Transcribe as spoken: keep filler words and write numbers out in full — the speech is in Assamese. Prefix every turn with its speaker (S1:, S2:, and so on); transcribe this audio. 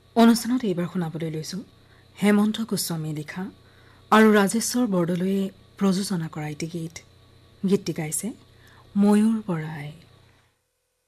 S1: অনুষ্ঠানত এইবাৰ শুনাবলৈ লৈছোঁ হেমন্ত গোস্বামী লিখা আৰু ৰাজেশ্বৰ বৰদলৈয়ে প্ৰযোজনা কৰা এটি গীত। গীতটি গাইছে ময়ূৰ বৰাই।